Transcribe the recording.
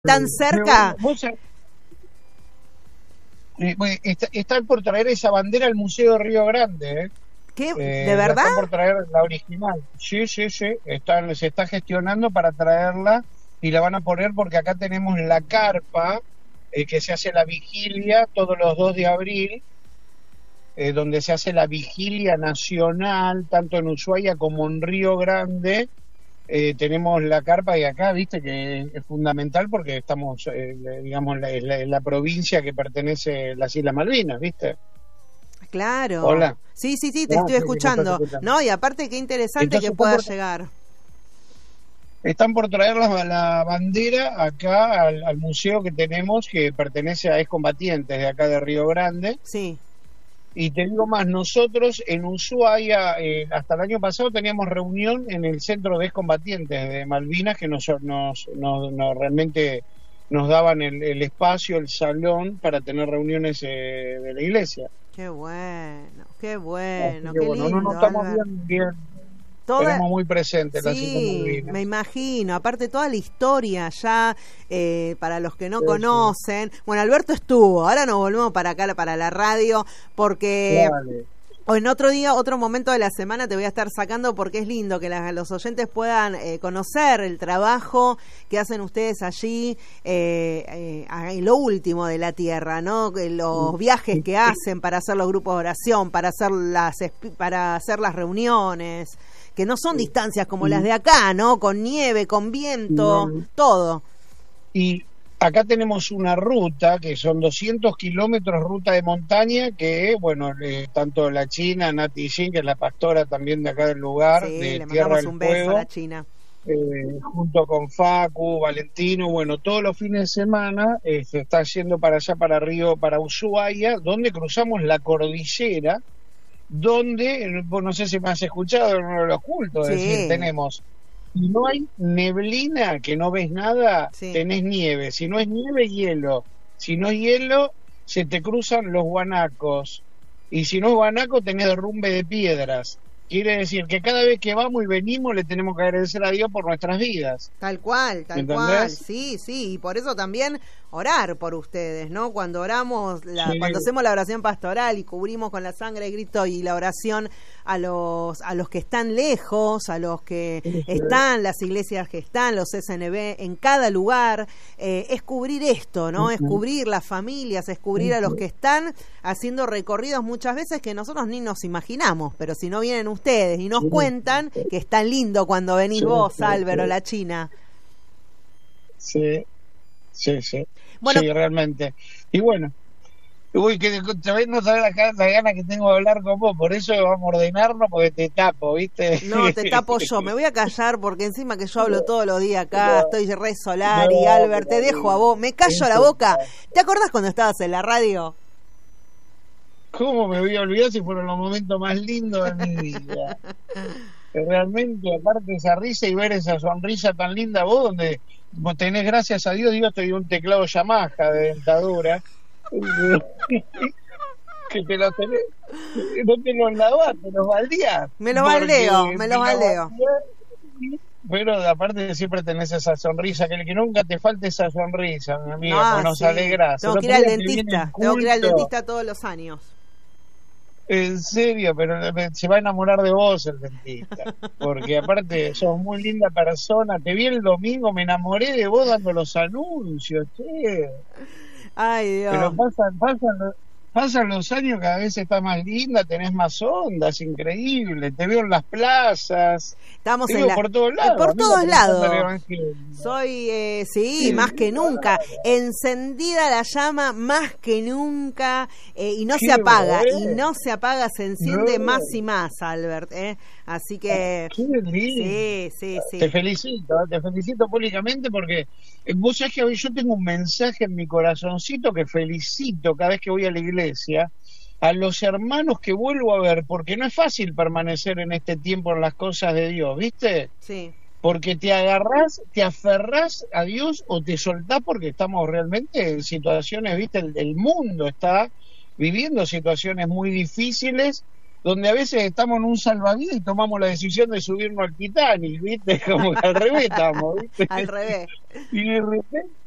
tan cerca. Están por traer esa bandera al Museo de Río Grande, ¿eh? ¿Qué? ¿De verdad? Están por traer la original. Sí. Se está gestionando para traerla y la van a poner porque acá tenemos la carpa que se hace la vigilia todos los 2 de abril, donde se hace la vigilia nacional, tanto en Ushuaia como en Río Grande. Tenemos la carpa y acá, viste, que es fundamental porque estamos, digamos, en la provincia que pertenece a las Islas Malvinas, viste. Claro. Hola. Sí, te estoy escuchando. No, y aparte qué interesante. Entonces, que pueda llegar. Están por traer la bandera acá al museo que tenemos, que pertenece a excombatientes de acá de Río Grande. Sí. Y te digo más, nosotros en Ushuaia, hasta el año pasado teníamos reunión en el Centro de Excombatientes de Malvinas, que realmente nos daban el espacio, el salón, para tener reuniones de la iglesia. Qué bueno, qué lindo. No estamos bien. Tenemos muy presente las Islas Malvinas. Me imagino, aparte toda la historia ya, para los que no conocen. Bueno, Alberto estuvo, ahora nos volvemos para acá, para la radio, porque en otro momento de la semana te voy a estar sacando, porque es lindo que los oyentes puedan conocer el trabajo que hacen ustedes allí, lo último de la tierra, ¿no? Los viajes que hacen para hacer los grupos de oración, para hacer las reuniones, que no son distancias como las de acá, ¿no? Con nieve, con viento, todo. Y acá tenemos una ruta que son 200 kilómetros, ruta de montaña, que, bueno, tanto la China, Nati Jin, que es la pastora también de acá del lugar, de le Tierra del un beso Fuego, a la China. Junto con Facu, Valentino, bueno, todos los fines de semana se está yendo para allá, para Ushuaia, donde cruzamos la cordillera, donde, no sé si me has escuchado en uno de los cultos, es decir, tenemos, si no hay neblina, que no ves nada, tenés nieve, si no es nieve, hielo, si no es hielo, se te cruzan los guanacos, y si no es guanaco, tenés derrumbe de piedras. Quiere decir que cada vez que vamos y venimos le tenemos que agradecer a Dios por nuestras vidas. Tal cual, sí, y por eso también orar por ustedes, ¿no? Cuando oramos, cuando hacemos la oración pastoral y cubrimos con la sangre de Cristo y la oración a los que están lejos, a los que están, las iglesias que están, los SNB en cada lugar, es cubrir esto, ¿no? Es cubrir las familias, es cubrir a los que están haciendo recorridos muchas veces que nosotros ni nos imaginamos, pero si no vienen ustedes y nos cuentan, que es tan lindo cuando venís vos, Álvaro, la China. Sí. Bueno, sí, realmente. Y bueno, que sabés, no sabés la gana que tengo de hablar con vos, por eso vamos a ordenarnos, porque te tapo, ¿viste? No, te tapo yo, me voy a callar porque encima que yo hablo todos los días acá, estoy re solar y Albert, te dejo a vos, me callo la boca. ¿Te acordás cuando estabas en la radio? ¿Cómo me voy a olvidar si fueron los momentos más lindos de mi vida? Realmente, aparte de esa risa y ver esa sonrisa tan linda, vos donde tenés, gracias a Dios, te dio un teclado Yamaha de dentadura, que te lo tenés, no te los lavás, te los baldías. Me los baldeo. Pero aparte siempre tenés esa sonrisa, que nunca te falte esa sonrisa, mi amiga, nos alegrás. Tengo que ir al dentista todos los años. En serio, pero se va a enamorar de vos el dentista, porque aparte sos muy linda persona. Te vi el domingo, me enamoré de vos dando los anuncios, che. Ay, Dios. Pero pasan los años, cada vez estás más linda, tenés más ondas, increíble. Te veo en las plazas. Estamos por todos lados. Por todos lados. Soy, más que nunca. Encendida la llama más que nunca. Y no se apaga. Y no se apaga, se enciende más y más, Albert. Así que... Sí. Te felicito públicamente porque vos sabés que yo tengo un mensaje en mi corazoncito que felicito cada vez que voy a la iglesia a los hermanos que vuelvo a ver, porque no es fácil permanecer en este tiempo en las cosas de Dios, ¿viste? Sí. Porque te aferrás a Dios o te soltás, porque estamos realmente en situaciones, ¿viste? El mundo está viviendo situaciones muy difíciles, donde a veces estamos en un salvavidas y tomamos la decisión de subirnos al Titanic, ¿viste? Como que al revés estamos, ¿viste? Al revés. Y de repente